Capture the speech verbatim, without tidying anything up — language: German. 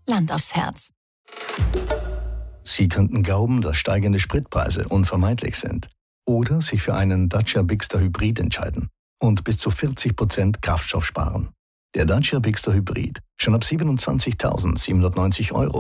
Land aufs Herz. Sie könnten glauben, dass steigende Spritpreise unvermeidlich sind. Oder sich für einen Dacia Bigster Hybrid entscheiden und bis zu vierzig Prozent Kraftstoff sparen. Der Dacia Bigster Hybrid, schon ab siebenundzwanzigtausendsiebenhundertneunzig Euro.